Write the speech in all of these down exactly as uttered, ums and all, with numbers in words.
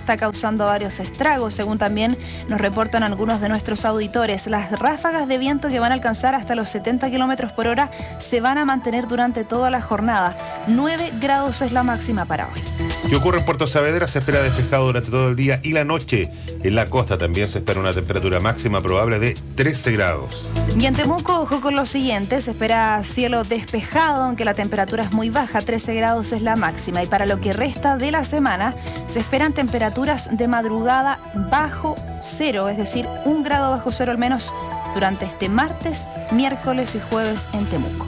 está causando varios estragos, según también nos reportan algunos de nuestros auditores. Las ráfagas de viento que van a alcanzar hasta los setenta kilómetros por hora se van a mantener durante toda la jornada. nueve grados es la máxima para hoy. ¿Qué ocurre en Puerto Saavedra? Se espera despejado durante todo el día y la noche. En la costa también se espera una temperatura máxima probable de trece grados. Y en Temuco, ojo con lo siguiente, se espera cielo despejado, aunque la temperatura es muy baja, trece grados es la máxima. Y para lo que resta de la semana, se esperan temperaturas de madrugada bajo cero, es decir, un grado bajo cero al menos durante este martes, miércoles y jueves en Temuco.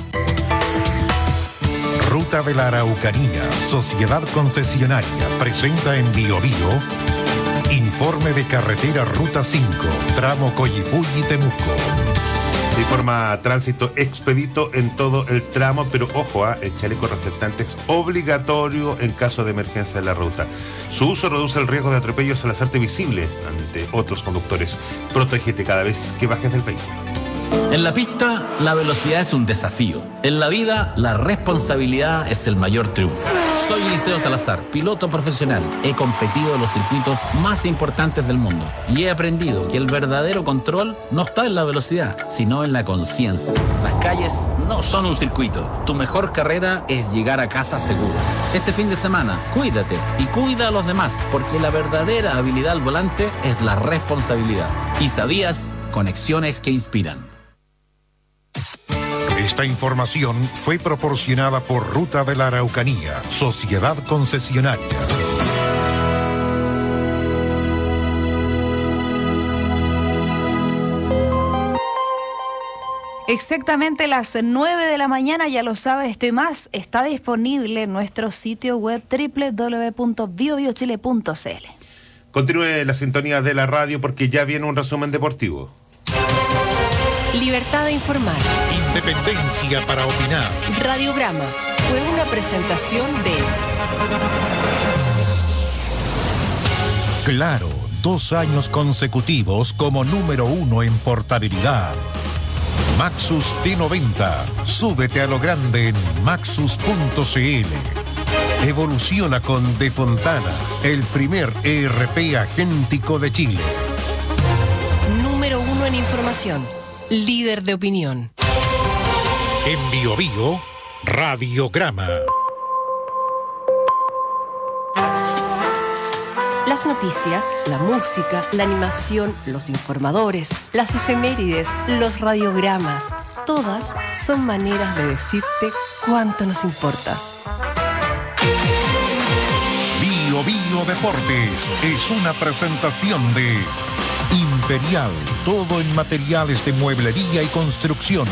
Ruta de la Araucanía, Sociedad Concesionaria, presenta en Bio Bio informe de carretera Ruta cinco, tramo Coyipulli-Temuco. Se informa tránsito expedito en todo el tramo, pero ojo, ¿eh? el chaleco reflectante es obligatorio en caso de emergencia en la ruta. Su uso reduce el riesgo de atropellos al hacerte visible ante otros conductores. Protégete cada vez que bajes del vehículo. En la pista, la velocidad es un desafío. En la vida, la responsabilidad es el mayor triunfo. Soy Eliseo Salazar, piloto profesional. He competido en los circuitos más importantes del mundo y he aprendido que el verdadero control no está en la velocidad, sino en la conciencia. Las calles no son un circuito. Tu mejor carrera es llegar a casa seguro. Este fin de semana, cuídate y cuida a los demás, porque la verdadera habilidad al volante es la responsabilidad. ¿Y sabías? Conexiones que inspiran. Esta información fue proporcionada por Ruta de la Araucanía, Sociedad Concesionaria. Exactamente las nueve de la mañana, ya lo sabe, esto y más está disponible en nuestro sitio web doble u doble u doble u punto bio bio chile punto c l. Continúe la sintonía de la radio porque ya viene un resumen deportivo. Libertad de informar. Independencia para opinar. Radiograma fue una presentación de Claro, dos años consecutivos como número uno en portabilidad. Maxus T noventa. Súbete a lo grande en maxus punto c l. Evoluciona con De Fontana, el primer E R P agéntico de Chile. Número uno en información. Líder de opinión. En Bio Bio, Radiograma. Las noticias, la música, la animación, los informadores, las efemérides, los radiogramas, todas son maneras de decirte cuánto nos importas. Bio Bio Deportes es una presentación de Imperial, todo en materiales de mueblería y construcción.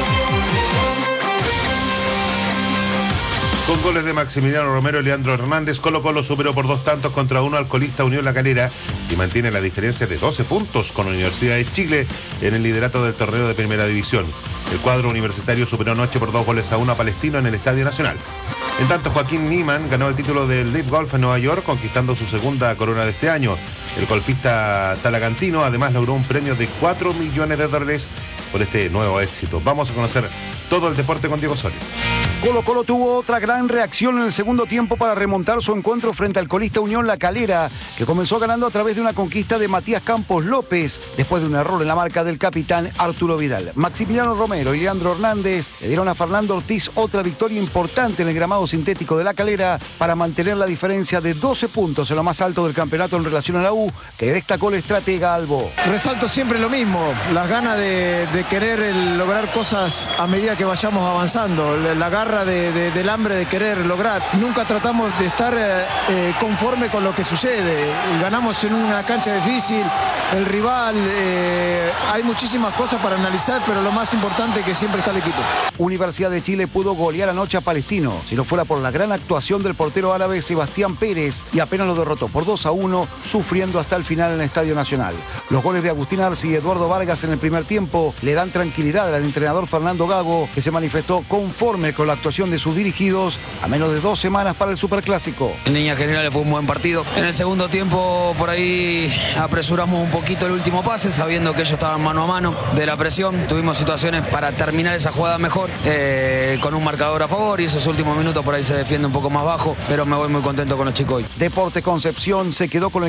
Con goles de Maximiliano Romero y Leandro Hernández, Colo Colo superó por dos tantos contra uno al colista Unión La Calera y mantiene la diferencia de doce puntos con Universidad de Chile en el liderato del torneo de Primera División. El cuadro universitario superó anoche por dos goles a uno a Palestino en el Estadio Nacional. En tanto, Joaquín Niemann ganó el título del Live Golf en Nueva York, conquistando su segunda corona de este año. El golfista talagantino además logró un premio de cuatro millones de dólares por este nuevo éxito. Vamos a conocer todo el deporte con Diego Soria. Colo Colo tuvo otra gran reacción en el segundo tiempo para remontar su encuentro frente al colista Unión La Calera, que comenzó ganando a través de una conquista de Matías Campos López, después de un error en la marca del capitán Arturo Vidal. Maximiliano Romero y Leandro Hernández le dieron a Fernando Ortiz otra victoria importante en el gramado sintético de La Calera para mantener la diferencia de doce puntos en lo más alto del campeonato en relación a la U, que destacó el estratega Albo. Resalto siempre lo mismo, las ganas de, de querer el, lograr cosas a medida que vayamos avanzando, la garra De, de, del hambre de querer lograr. Nunca tratamos de estar eh, conforme con lo que sucede. Ganamos en una cancha difícil, el rival, eh, hay muchísimas cosas para analizar, pero lo más importante es que siempre está el equipo. Universidad de Chile pudo golear anoche a Palestino, si no fuera por la gran actuación del portero árabe Sebastián Pérez, y apenas lo derrotó por dos a uno, sufriendo hasta el final en el Estadio Nacional. Los goles de Agustín Arce y Eduardo Vargas en el primer tiempo le dan tranquilidad al entrenador Fernando Gago, que se manifestó conforme con la actuación de sus dirigidos a menos de dos semanas para el Superclásico. En líneas generales fue un buen partido. En el segundo tiempo por ahí apresuramos un poquito el último pase, sabiendo que ellos estaban mano a mano de la presión. Tuvimos situaciones para terminar esa jugada mejor, eh, con un marcador a favor, y esos últimos minutos por ahí se defiende un poco más bajo, pero me voy muy contento con los chicos hoy. Deporte Concepción se quedó con el